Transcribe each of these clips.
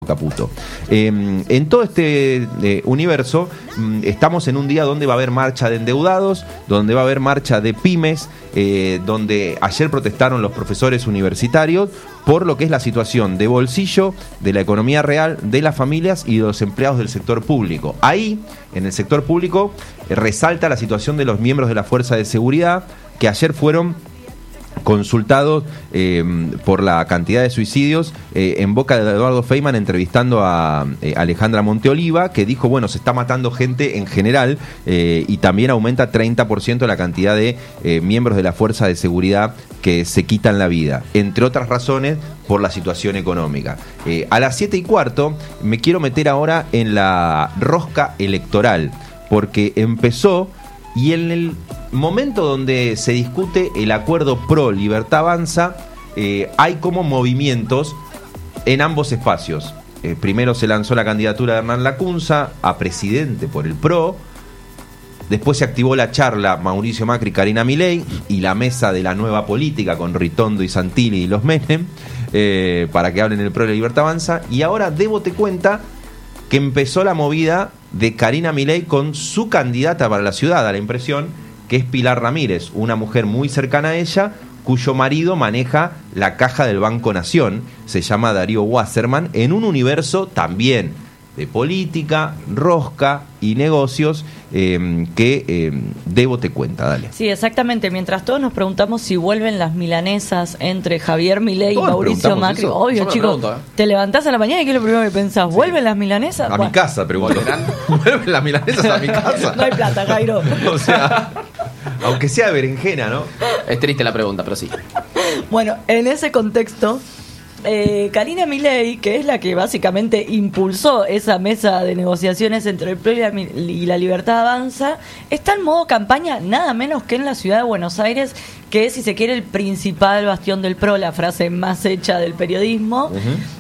Caputo. En todo este universo estamos en un día donde va a haber marcha de endeudados, donde va a haber marcha de pymes, donde ayer protestaron los profesores universitarios por lo que es la situación de bolsillo, de la economía real, de las familias y de los empleados del sector público. Ahí, en el sector público, resalta la situación de los miembros de la Fuerza de Seguridad, que ayer fueron consultados por la cantidad de suicidios en boca de Eduardo Feynman, entrevistando a Alejandra Monteoliva, que dijo, bueno, se está matando gente en general y también aumenta 30% la cantidad de miembros de la Fuerza de Seguridad que se quitan la vida, entre otras razones por la situación económica. A las 7:15 me quiero meter ahora en la rosca electoral, porque empezó. Y en el momento donde se discute el acuerdo pro Libertad Avanza, hay como movimientos en ambos espacios. Primero se lanzó la candidatura de Hernán Lacunza a presidente por el PRO. Después se activó la charla Mauricio Macri, Karina Milei y la mesa de la nueva política con Ritondo y Santilli y los Menem para que hablen el PRO de la Libertad Avanza. Y ahora débote cuenta que empezó la movida de Karina Milei con su candidata para la ciudad, da la impresión, que es Pilar Ramírez, una mujer muy cercana a ella, cuyo marido maneja la caja del Banco Nación, se llama Darío Wasserman, en un universo también de política, rosca y negocios que Debo te cuenta, dale. Sí, exactamente. Mientras todos nos preguntamos si vuelven las milanesas entre Javier Milei y Mauricio Macri. Eso. Obvio, chicos. Te levantás a la mañana y ¿qué es lo primero que pensás? ¿Vuelven las milanesas? A mi casa, pregunto. ¿Vuelven las milanesas a mi casa? No hay plata, Jairo. O sea, aunque sea berenjena, ¿no? Es triste la pregunta, pero sí. Bueno, en ese contexto, Karina Milei, que es la que básicamente impulsó esa mesa de negociaciones entre el PRO y la Libertad Avanza, está en modo campaña nada menos que en la ciudad de Buenos Aires, que es, si se quiere, el principal bastión del PRO, la frase más hecha del periodismo,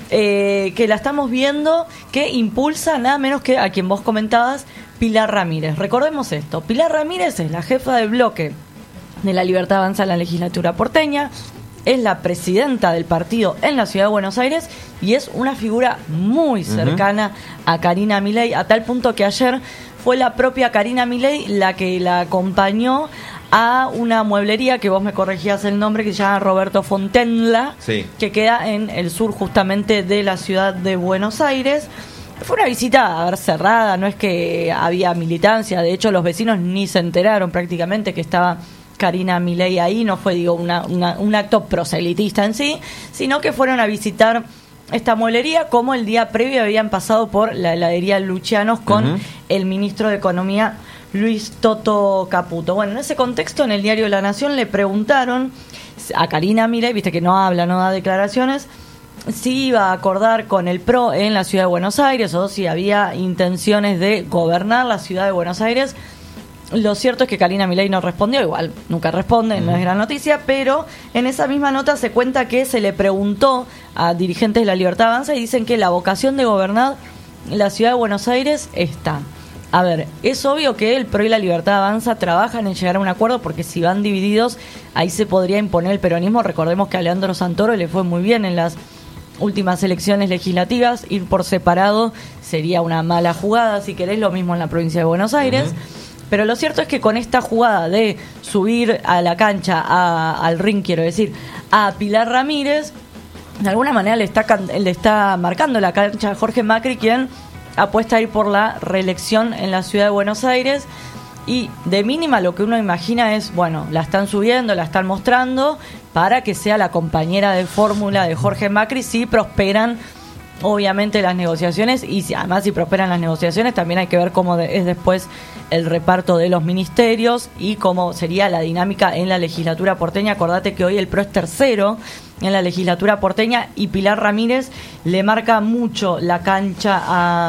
que la estamos viendo, que impulsa nada menos que a quien vos comentabas, Pilar Ramírez. Recordemos esto, Pilar Ramírez es la jefa del bloque de la Libertad Avanza en la legislatura porteña, es la presidenta del partido en la ciudad de Buenos Aires y es una figura muy cercana a Karina Milei, a tal punto que ayer fue la propia Karina Milei la que la acompañó a una mueblería, que vos me corregías el nombre, que se llama Roberto Fontenla, sí, que queda en el sur justamente de la ciudad de Buenos Aires. Fue una visita, a ver, cerrada, no es que había militancia, de hecho los vecinos ni se enteraron prácticamente que estaba Karina Milei ahí, no fue, digo, un acto proselitista en sí, sino que fueron a visitar esta mueblería, como el día previo habían pasado por la heladería Lucianos con el ministro de Economía, Luis Toto Caputo. Bueno, en ese contexto, en el diario La Nación le preguntaron a Karina Milei, viste que no habla, no da declaraciones, si iba a acordar con el PRO en la ciudad de Buenos Aires o si había intenciones de gobernar la ciudad de Buenos Aires. Lo cierto es que Karina Milei no respondió, igual nunca responde, no es gran noticia, pero en esa misma nota se cuenta que se le preguntó a dirigentes de la Libertad Avanza y dicen que la vocación de gobernar la ciudad de Buenos Aires está. A ver, es obvio que el PRO y la Libertad Avanza trabajan en llegar a un acuerdo, porque si van divididos, ahí se podría imponer el peronismo. Recordemos que a Leandro Santoro le fue muy bien en las últimas elecciones legislativas, ir por separado sería una mala jugada, si querés, lo mismo en la provincia de Buenos Aires. Pero lo cierto es que con esta jugada de subir a la cancha, al ring, quiero decir, a Pilar Ramírez, de alguna manera le está marcando la cancha a Jorge Macri, quien apuesta a ir por la reelección en la ciudad de Buenos Aires. Y de mínima lo que uno imagina es, bueno, la están subiendo, la están mostrando para que sea la compañera de fórmula de Jorge Macri si prosperan obviamente las negociaciones, y además si prosperan las negociaciones también hay que ver cómo es después el reparto de los ministerios y cómo sería la dinámica en la legislatura porteña. Acordate que hoy el PRO es tercero en la legislatura porteña y Pilar Ramírez le marca mucho la cancha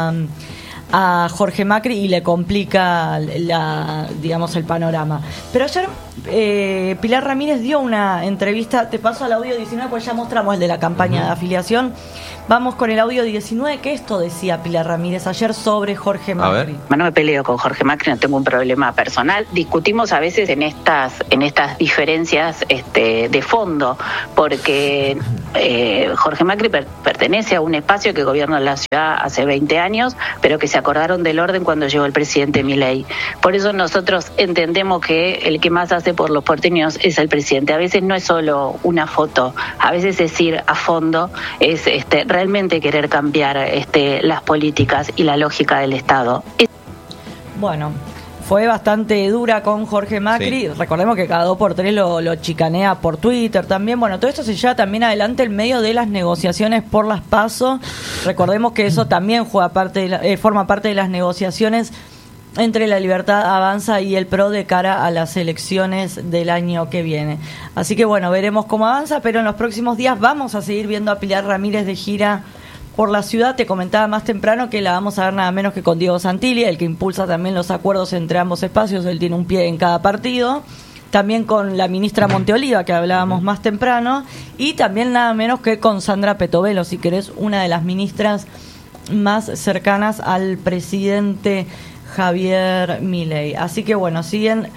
a Jorge Macri y le complica digamos el panorama. Pero ayer Pilar Ramírez dio una entrevista, te paso al audio 19 pues ya mostramos el de la campaña de afiliación. Vamos con el audio 19, que esto decía Pilar Ramírez ayer sobre Jorge Macri. No me peleo con Jorge Macri, no tengo un problema personal. Discutimos a veces en estas diferencias de fondo, porque Jorge Macri pertenece a un espacio que gobierna la ciudad hace 20 años, pero que se acordaron del orden cuando llegó el presidente Milei. Por eso nosotros entendemos que el que más hace por los porteños es el presidente. A veces no es solo una foto, a veces es ir a fondo, es realmente querer cambiar las políticas y la lógica del Estado. Bueno, fue bastante dura con Jorge Macri. Sí. Recordemos que cada 2 por 3 lo chicanea por Twitter también. Bueno, todo esto se lleva también adelante en medio de las negociaciones por las PASO. Recordemos que eso también forma parte de las negociaciones entre La Libertad Avanza y el PRO de cara a las elecciones del año que viene. Así que bueno, veremos cómo avanza, pero en los próximos días vamos a seguir viendo a Pilar Ramírez de gira por la ciudad. Te comentaba más temprano que la vamos a ver nada menos que con Diego Santilli, el que impulsa también los acuerdos entre ambos espacios. Él tiene un pie en cada partido. También con la ministra Monteoliva, que hablábamos más temprano, y también nada menos que con Sandra Petovelo, si querés, una de las ministras más cercanas al presidente Javier Milei. Así que bueno, siguen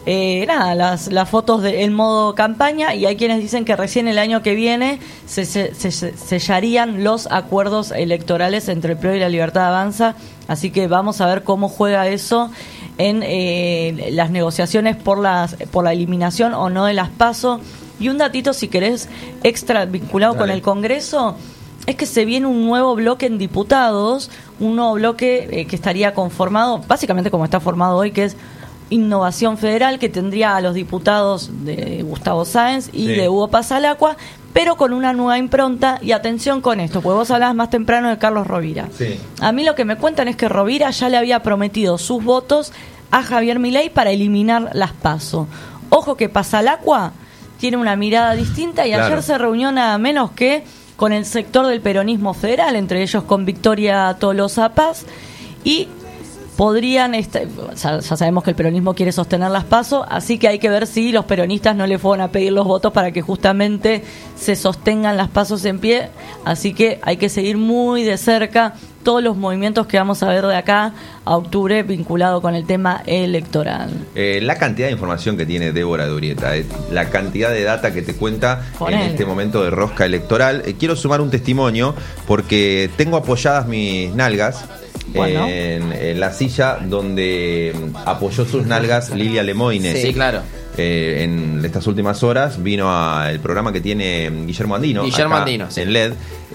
las fotos en modo campaña, y hay quienes dicen que recién el año que viene se sellarían los acuerdos electorales entre el PRO y La Libertad Avanza. Así que vamos a ver cómo juega eso en las negociaciones por la eliminación o no de las PASO. Y un datito, si querés, extra vinculado con el Congreso, es que se viene un nuevo bloque en diputados, un nuevo bloque que estaría conformado, básicamente como está formado hoy, que es Innovación Federal, que tendría a los diputados de Gustavo Sáenz y de Hugo Pasalacqua, pero con una nueva impronta. Y atención con esto, porque vos hablabas más temprano de Carlos Rovira. Sí. A mí lo que me cuentan es que Rovira ya le había prometido sus votos a Javier Milei para eliminar las PASO. Ojo que Pasalacqua tiene una mirada distinta, y ayer se reunió nada menos que con el sector del peronismo federal, entre ellos con Victoria Tolosa Paz, y podrían, ya sabemos que el peronismo quiere sostener las PASO, así que hay que ver si los peronistas no le fueron a pedir los votos para que justamente se sostengan las PASO en pie. Así que hay que seguir muy de cerca todos los movimientos que vamos a ver de acá a octubre vinculado con el tema electoral. La cantidad de información que tiene Débora Durieta, la cantidad de data que te cuenta este momento de rosca electoral. Quiero sumar un testimonio porque tengo apoyadas mis nalgas. Bueno. En la silla donde apoyó sus nalgas Lilia Lemoine. Sí, claro. En estas últimas horas vino al programa que tiene Guillermo Andino. Guillermo Andino, sí. En LED.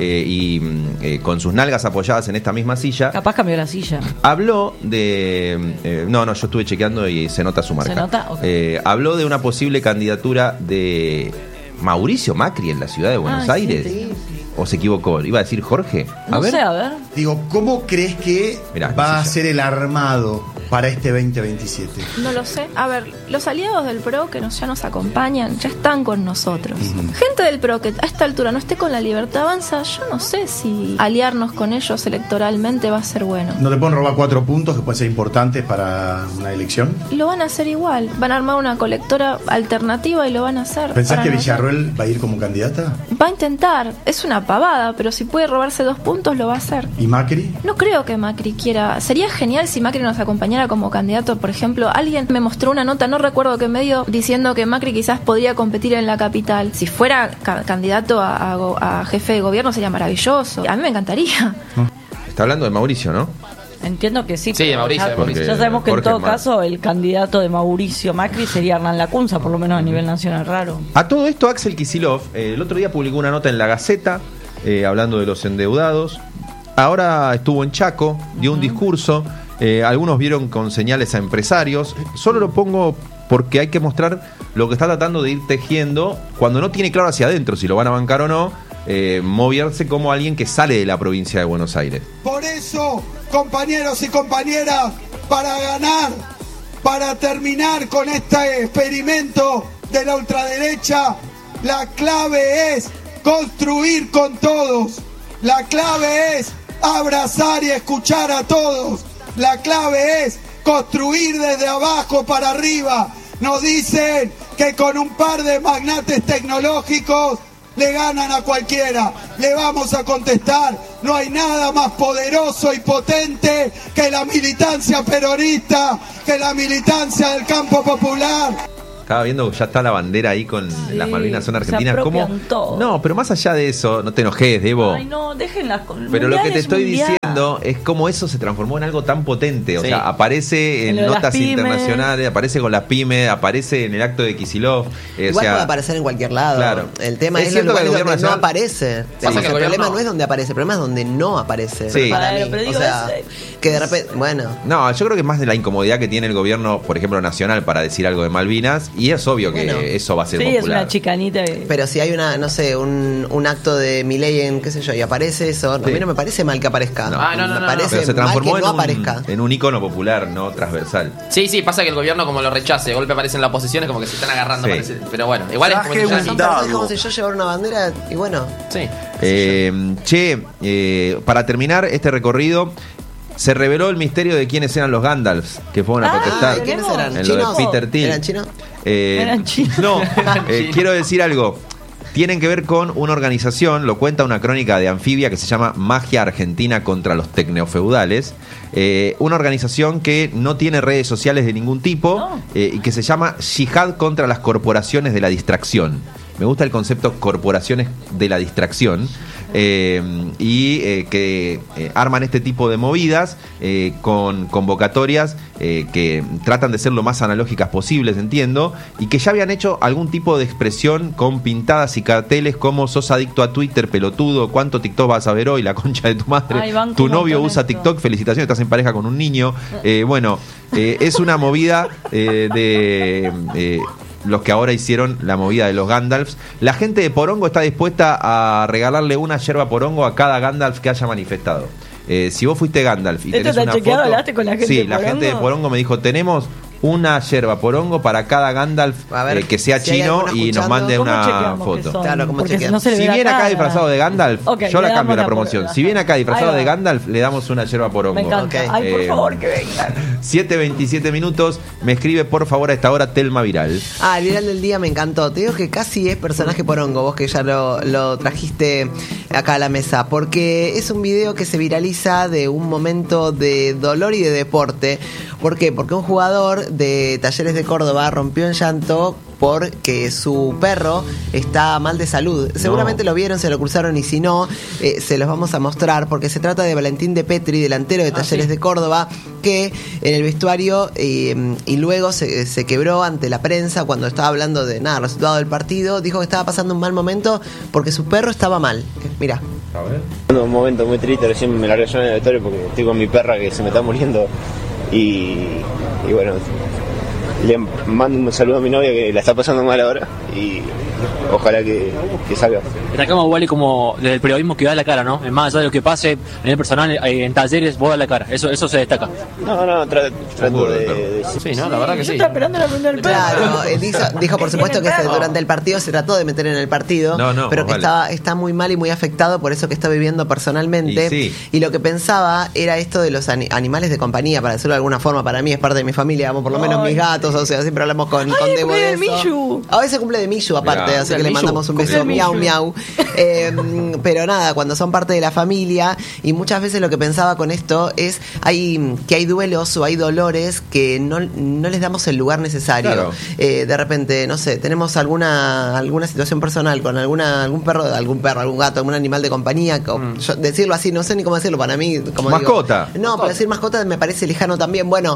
Con sus nalgas apoyadas en esta misma silla. Capaz cambió la silla. Habló de... no, yo estuve chequeando y se nota su marca. ¿Se nota? Okay. Habló de una posible candidatura de Mauricio Macri en la ciudad de Buenos Aires. Sí. ¿O se equivocó? Iba a decir Jorge. A ver. Digo, ¿cómo crees que va a ser el armado para este 2027? No lo sé. A ver, los aliados del PRO que ya nos acompañan, ya están con nosotros. Gente del PRO que a esta altura no esté con La Libertad Avanza, yo no sé si aliarnos con ellos electoralmente va a ser bueno. ¿No te pueden robar 4 puntos que pueden ser importantes para una elección? Lo van a hacer igual. Van a armar una colectora alternativa y lo van a hacer. ¿Pensás que Villarroel va a ir como candidata? Va a intentar. Es una pavada, pero si puede robarse 2 puntos lo va a hacer. ¿Y Macri? No creo que Macri quiera. Sería genial si Macri nos acompañara como candidato. Por ejemplo, alguien me mostró una nota, no recuerdo qué medio, diciendo que Macri quizás podría competir en la capital. Si fuera candidato a jefe de gobierno sería maravilloso. A mí me encantaría. Está hablando de Mauricio, ¿no? Entiendo que sí. Sí, de Mauricio. Ya sabemos que en todo caso el candidato de Mauricio Macri sería Hernán Lacunza, por lo menos a nivel nacional. Raro. A todo esto, Axel Kicillof el otro día publicó una nota en La Gaceta hablando de los endeudados. Ahora estuvo en Chaco, dio un discurso. Algunos vieron con señales a empresarios. Solo lo pongo porque hay que mostrar lo que está tratando de ir tejiendo cuando no tiene claro hacia adentro si lo van a bancar o no, moverse como alguien que sale de la provincia de Buenos Aires. Por eso, compañeros y compañeras, para ganar, para terminar con este experimento de la ultraderecha, la clave es construir con todos. La clave es abrazar y escuchar a todos. La clave es construir desde abajo para arriba. Nos dicen que con un par de magnates tecnológicos le ganan a cualquiera. Le vamos a contestar, no hay nada más poderoso y potente que la militancia peronista, que la militancia del campo popular. Estaba viendo que ya está la bandera ahí con las Malvinas son argentinas. ¿Cómo? Todo. No, pero más allá de eso, no te enojes, Debo. Ay, no, déjenlas con pero lo que te estoy diciendo es cómo eso se transformó en algo tan potente. O sea, aparece en notas internacionales, aparece con las pymes, aparece en el acto de Kicillof. Igual puede aparecer en cualquier lado. Claro. El tema es cierto que el gobierno donde nacional no aparece. Sí. El problema no es donde aparece, el problema es donde no aparece. Sí. Para mí. Pero digo, o sea, que de repente, bueno. No, yo creo que es más de la incomodidad que tiene el gobierno, por ejemplo, nacional, para decir algo de Malvinas, y es obvio que eso va a ser popular. Es una chicanita. Pero si hay una, no sé, un acto de Milei en, qué sé yo, y aparece eso, a mí no me parece mal que aparezca. No. Me parece pero se transformó mal que no aparezca. en un ícono popular, no transversal. Sí, pasa que el gobierno como lo rechace, de golpe aparece en la oposición, es como que se están agarrando. Sí. Parece, pero bueno, igual es como que Es como si yo llevara una bandera y bueno. Sí. Para terminar este recorrido, se reveló el misterio de quiénes eran los Gandalfs que fueron a protestar. ¿Quiénes eran? En lo ¿Chinos? de Peter Thiel. ¿Eran chinos? Eran chinos. No, quiero decir algo. Tienen que ver con una organización, lo cuenta una crónica de Anfibia que se llama Magia Argentina contra los Tecneofeudales. Una organización que no tiene redes sociales de ningún tipo y que se llama Yihad contra las corporaciones de la distracción. Me gusta el concepto corporaciones de la distracción. Que arman este tipo de movidas con convocatorias que tratan de ser lo más analógicas posibles, entiendo, y que ya habían hecho algún tipo de expresión con pintadas y carteles como sos adicto a Twitter, pelotudo, cuánto TikTok vas a ver hoy, la concha de tu madre, tu novio usa TikTok, felicitaciones, estás en pareja con un niño. Es una movida de los que ahora hicieron la movida de los Gandalfs. La gente de Porongo está dispuesta a regalarle una yerba Porongo a cada Gandalf que haya manifestado. Si vos fuiste Gandalf y tenés una foto, ¿hablaste con la gente de Porongo? Gente de Porongo me dijo, tenemos una yerba Porongo para cada Gandalf que sea si chino y nos mande una foto. Claro, ¿cómo si viene acá disfrazado de Gandalf, yo la cambio la promoción. Si viene acá disfrazado de Gandalf, le damos una yerba Porongo. Me encanta. Ay, por favor, que vengan. 7:27 minutos. Me escribe por favor a esta hora Telma Viral. El viral del día me encantó. Te digo que casi es personaje Porongo, vos que ya lo trajiste acá a la mesa, porque es un video que se viraliza de un momento de dolor y de deporte. ¿Por qué? Porque un jugador de Talleres de Córdoba rompió en llanto porque su perro está mal de salud. Seguramente lo vieron, se lo cruzaron y si no, se los vamos a mostrar porque se trata de Valentín de Petri, delantero de Talleres de Córdoba, que en el vestuario y luego se quebró ante la prensa cuando estaba hablando de resultado del partido. Dijo que estaba pasando un mal momento porque su perro estaba mal. Mirá. A ver. Un momento muy triste, recién me largué yo en el vestuario porque estoy con mi perra que se me está muriendo y bueno, le mando un saludo a mi novia que la está pasando mal ahora y ojalá que salga. Destacamos igual como desde el periodismo que da la cara, ¿no? Más allá de lo que pase en el personal, en Talleres, vos das la cara, eso se destaca. No, trato de... Sí, no, la verdad que sí. Yo estaba esperando la pregunta del perro. Claro, dijo por supuesto que durante el partido se trató de meter en el partido, pero que está muy mal y muy afectado por eso que está viviendo personalmente. Y lo que pensaba era esto de los animales de compañía, para decirlo de alguna forma. Para mí es parte de mi familia, por lo menos mis gatos, o sea, siempre hablamos con Debo de eso. Millu. A veces cumple de Millu aparte, así que le mandamos un beso, miau, miau. Pero nada, cuando son parte de la familia, y muchas veces lo que pensaba con esto es que hay duelos o hay dolores que no les damos el lugar necesario. Claro. De repente, no sé, tenemos alguna situación personal con algún perro, algún gato, algún animal de compañía, yo, decirlo así, no sé ni cómo decirlo, para mí, como mascota. Pero decir mascota me parece lejano también. Bueno,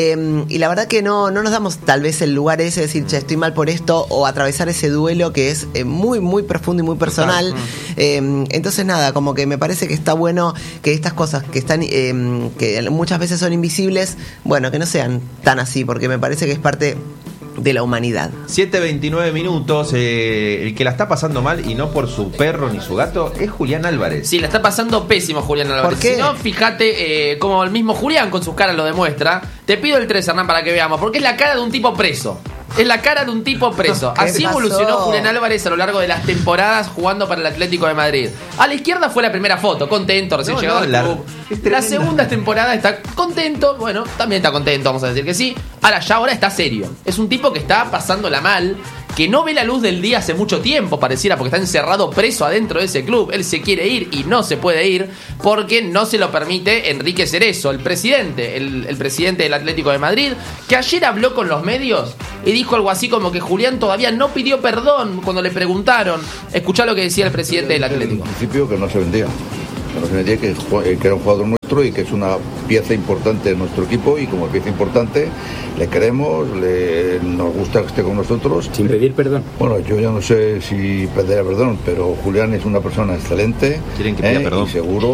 y la verdad que no nos damos tal vez el lugar ese de decir, che, estoy mal por esto, o atravesar ese duelo que es muy, muy profundo y muy personal. Entonces nada, como que me parece que está bueno que estas cosas que están que muchas veces son invisibles, bueno, que no sean tan así, porque me parece que es parte de la humanidad. 7:29 minutos. El que la está pasando mal, y no por su perro ni su gato, es Julián Álvarez. Sí, la está pasando pésimo Julián Álvarez. ¿Por qué? Si no, fíjate como el mismo Julián con sus caras lo demuestra. Te pido el 3, Hernán, para que veamos, porque es la cara de un tipo preso. Es la cara de un tipo preso. Así evolucionó Julián Álvarez a lo largo de las temporadas jugando para el Atlético de Madrid. A la izquierda fue la primera foto, contento, recién llegado al club. La segunda temporada está contento, bueno, también está contento, vamos a decir que sí. Ahora está serio. Es un tipo que está pasándola mal, que no ve la luz del día hace mucho tiempo, pareciera, porque está encerrado preso adentro de ese club. Él se quiere ir y no se puede ir porque no se lo permite Enrique Cerezo, el presidente, el presidente del Atlético de Madrid, que ayer habló con los medios y dijo algo así como que Julián todavía no pidió perdón cuando le preguntaron. Escuchá lo que decía el presidente del Atlético. En principio que no se vendía. Que era un jugador nuestro y que es una pieza importante de nuestro equipo, y como pieza importante le queremos, nos gusta que esté con nosotros. Sin pedir perdón. Bueno, yo ya no sé si pedirá perdón, pero Julián es una persona excelente. Quieren que pida perdón. Y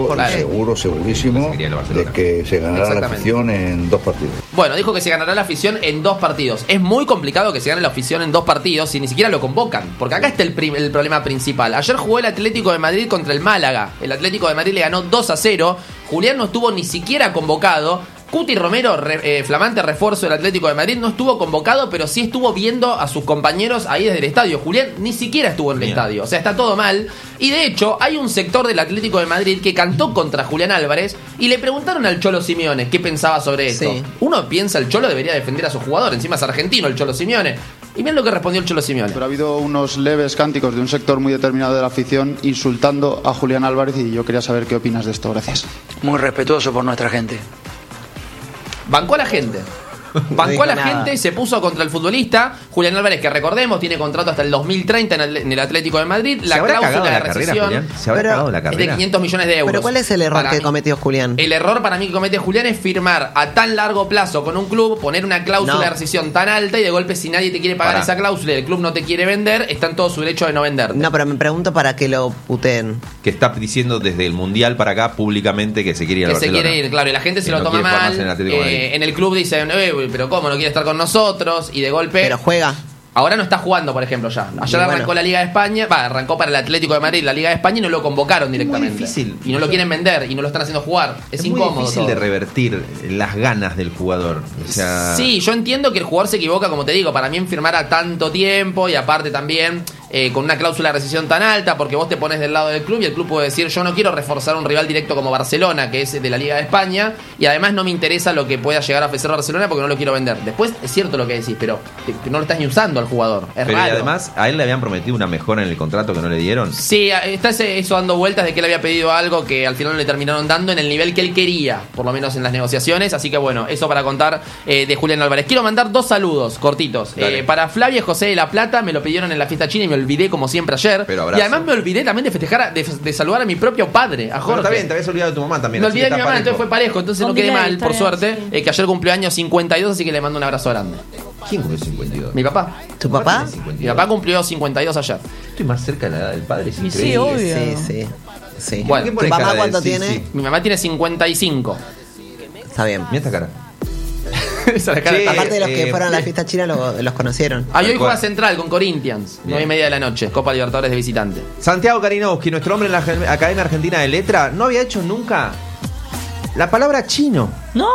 segurísimo de que se ganará la afición en 2 partidos. Bueno, dijo que se ganará la afición en 2 partidos. Es muy complicado que se gane la afición en 2 partidos si ni siquiera lo convocan, porque acá está el problema principal. Ayer jugó el Atlético de Madrid contra el Málaga. El Atlético de Madrid le ganó 2-0. Julián no estuvo ni siquiera convocado. Cuti Romero, flamante refuerzo del Atlético de Madrid, no estuvo convocado, pero sí estuvo viendo a sus compañeros ahí desde el estadio. Julián ni siquiera estuvo en el estadio, o sea, está todo mal. Y de hecho, hay un sector del Atlético de Madrid que cantó contra Julián Álvarez y le preguntaron al Cholo Simeone qué pensaba sobre esto. Sí. Uno piensa, el Cholo debería defender a su jugador, encima es argentino el Cholo Simeone. Y miren lo que respondió el Cholo Simeone. Pero ha habido unos leves cánticos de un sector muy determinado de la afición insultando a Julián Álvarez, y yo quería saber qué opinas de esto. Gracias. Muy respetuoso por nuestra gente. Bancó a la gente. Bancó a la gente, se puso contra el futbolista Julián Álvarez, que recordemos tiene contrato hasta el 2030 en el Atlético de Madrid. La cláusula de rescisión se habrá cagado la carrera. Es de 500 millones de euros. Pero ¿cuál es el error que cometió Julián? El error para mí que comete Julián es firmar a tan largo plazo con un club, poner una cláusula de rescisión tan alta, y de golpe, si nadie te quiere pagar esa cláusula y el club no te quiere vender, está en todo su derecho de no venderte. No, pero me pregunto para qué lo puteen. Que está diciendo desde el Mundial para acá públicamente que se quiere ir a Barcelona. Que se quiere ir, claro, y la gente se lo toma mal. En el club dicen, pero ¿cómo no quiere estar con nosotros? Y de golpe... Pero juega. Ahora no está jugando, por ejemplo, ya. Ayer arrancó la Liga de España, arrancó para el Atlético de Madrid la Liga de España y no lo convocaron directamente. Es muy difícil. Y no lo quieren vender y no lo están haciendo jugar. Es incómodo. Es muy difícil de revertir las ganas del jugador. O sea... Sí, yo entiendo que el jugador se equivoca, como te digo, para mí en firmar a tanto tiempo y aparte también con una cláusula de rescisión tan alta, porque vos te pones del lado del club y el club puede decir, yo no quiero reforzar un rival directo como Barcelona, que es de la Liga de España, y además no me interesa lo que pueda llegar a ofrecer Barcelona porque no lo quiero vender. Después es cierto lo que decís, pero no lo estás ni usando al jugador. Es raro. Y además a él le habían prometido una mejora en el contrato que no le dieron. Sí, está eso dando vueltas de que él había pedido algo que al final no le terminaron dando en el nivel que él quería, por lo menos en las negociaciones. Así que bueno, eso para contar de Julián Álvarez. Quiero mandar 2 saludos cortitos. Para Flavia José de La Plata, me lo pidieron en la fiesta china y me olvidé como siempre ayer. Y además me olvidé también de festejar, de saludar a mi propio padre, a Jorge. Pero está bien, te habías olvidado de tu mamá también. Me olvidé de mi mamá, entonces fue parejo, entonces no quedé mal, por suerte. Que ayer cumplió años 52, así que le mando un abrazo grande. ¿Quién cumplió 52? Mi papá. ¿Tu papá? Mi papá cumplió 52 ayer. Estoy más cerca de la edad del padre, es increíble. Sí, obvio. Sí. Bueno, ¿tu mamá cuánto tiene? Sí. Mi mamá tiene 55. Está bien. Mira esta cara. Esa cara. Aparte de los que fueron a la fiesta china los conocieron. Hoy juega Central con Corinthians, 9:30 de la noche, Copa Libertadores de visitante. Santiago Karinowski, nuestro hombre en la Academia Argentina de Letra, no había hecho nunca la palabra chino.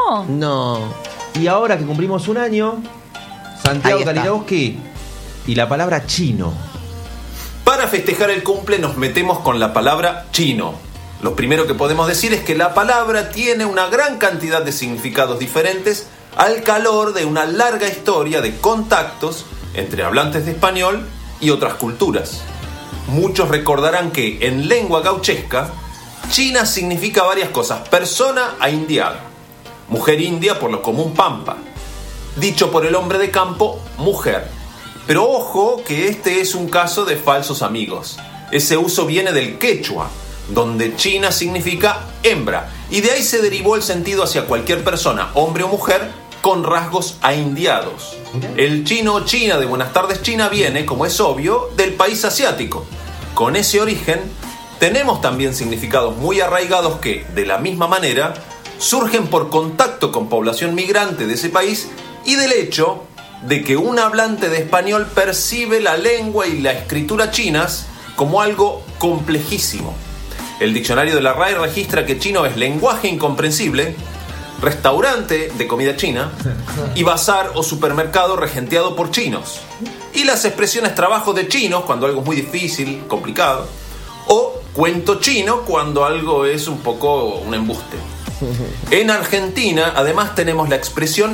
No. Y ahora que cumplimos un año, Santiago Karinowski y la palabra chino. Para festejar el cumple nos metemos con la palabra chino. Lo primero que podemos decir es que la palabra tiene una gran cantidad de significados diferentes al calor de una larga historia de contactos entre hablantes de español y otras culturas. Muchos recordarán que en lengua gauchesca, China significa varias cosas: persona aindiada, mujer india por lo común pampa, dicho por el hombre de campo, mujer. Pero ojo que este es un caso de falsos amigos. Ese uso viene del quechua, donde China significa hembra, y de ahí se derivó el sentido hacia cualquier persona, hombre o mujer, con rasgos aindiados. El chino o china de Buenas tardes China viene, como es obvio, del país asiático. Con ese origen, tenemos también significados muy arraigados que, de la misma manera, surgen por contacto con población migrante de ese país y del hecho de que un hablante de español percibe la lengua y la escritura chinas como algo complejísimo. El diccionario de la RAE registra que chino es lenguaje incomprensible, restaurante de comida china y bazar o supermercado regenteado por chinos. Y las expresiones trabajo de chinos cuando algo es muy difícil, complicado, o cuento chino cuando algo es un poco un embuste. En Argentina además tenemos la expresión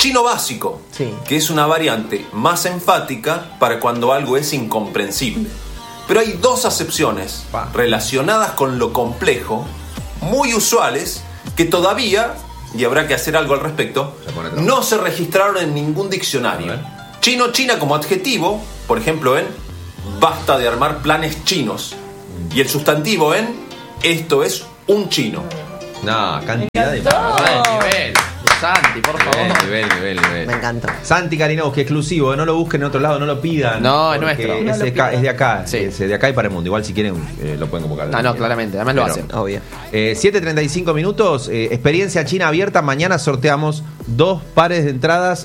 chino básico, que es una variante más enfática para cuando algo es incomprensible. Pero hay dos acepciones relacionadas con lo complejo, muy usuales, que todavía, y habrá que hacer algo al respecto, no se registraron en ningún diccionario. Chino-china como adjetivo, por ejemplo en basta de armar planes chinos, y el sustantivo en esto es un chino. No, cantidad de nivel. Santi, por favor. Nivel. Me encanta. Santi Kalinowski, exclusivo, no lo busquen en otro lado, no lo pidan. No, es nuestro. Es de acá, es de acá y para el mundo. Igual si quieren lo pueden convocar. No, claramente, además lo hacen. Obvio. 7:35 minutos, experiencia china abierta. Mañana sorteamos 2 pares de entradas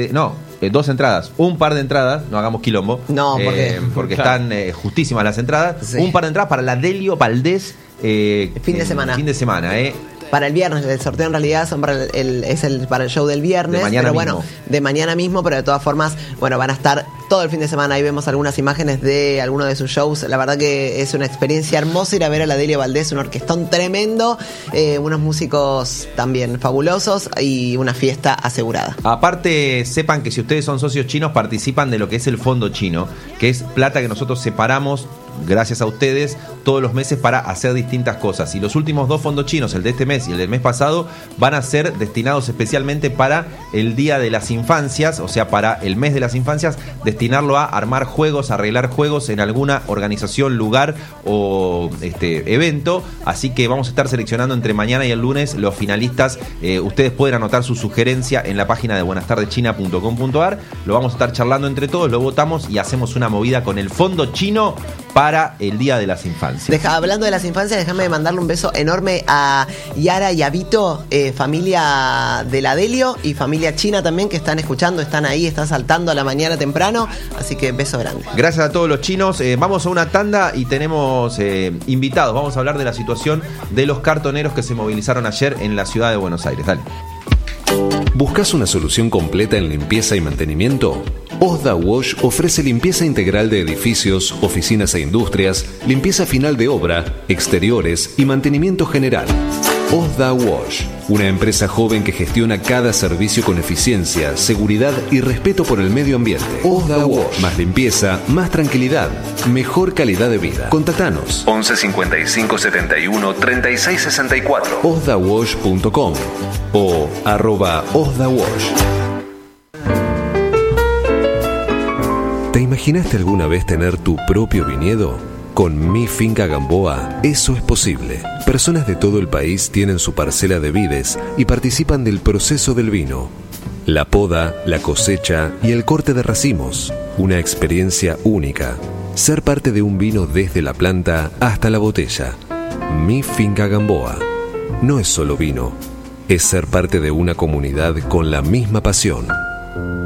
dos entradas, un par de entradas, no hagamos quilombo. No, porque están justísimas las entradas. Sí. Un par de entradas para la Delio Valdés. Fin de semana. Para el viernes, el sorteo en realidad son para el show del viernes. De mañana pero mismo. De mañana mismo, pero de todas formas, van a estar todo el fin de semana. Ahí vemos algunas imágenes de algunos de sus shows. La verdad que es una experiencia hermosa ir a ver a la Delio Valdés, un orquestón tremendo, unos músicos también fabulosos y una fiesta asegurada. Aparte, sepan que si ustedes son socios chinos, participan de lo que es el fondo chino, que es plata que nosotros separamos gracias a ustedes todos los meses para hacer distintas cosas. Y los últimos 2 fondos chinos, el de este mes y el del mes pasado, van a ser destinados especialmente para el Día de las Infancias, o sea, para el mes de las infancias, destinarlo a armar juegos, arreglar juegos en alguna organización, lugar o evento. Así que vamos a estar seleccionando entre mañana y el lunes los finalistas. Ustedes pueden anotar su sugerencia en la página de buenastardechina.com.ar. Lo vamos a estar charlando entre todos, lo votamos y hacemos una movida con el fondo chino para el Día de las Infancias. Hablando de las infancias, déjame mandarle un beso enorme a Yara y a Vito, familia de la Delio y familia china también, que están escuchando, están ahí, están saltando a la mañana temprano, así que beso grande. Gracias a todos los chinos. Vamos a una tanda y tenemos invitados. Vamos a hablar de la situación de los cartoneros que se movilizaron ayer en la ciudad de Buenos Aires. Dale. ¿Buscas una solución completa en limpieza y mantenimiento? Osda Wash ofrece limpieza integral de edificios, oficinas e industrias, limpieza final de obra, exteriores y mantenimiento general. Osda Wash, una empresa joven que gestiona cada servicio con eficiencia, seguridad y respeto por el medio ambiente. Osda Wash, más limpieza, más tranquilidad, mejor calidad de vida. Contactanos 11 55 71 36 64 osdawash.com o @osdawash. ¿Te imaginaste alguna vez tener tu propio viñedo? Con Mi Finca Gamboa, eso es posible. Personas de todo el país tienen su parcela de vides y participan del proceso del vino. La poda, la cosecha y el corte de racimos. Una experiencia única. Ser parte de un vino desde la planta hasta la botella. Mi Finca Gamboa. No es solo vino, es ser parte de una comunidad con la misma pasión.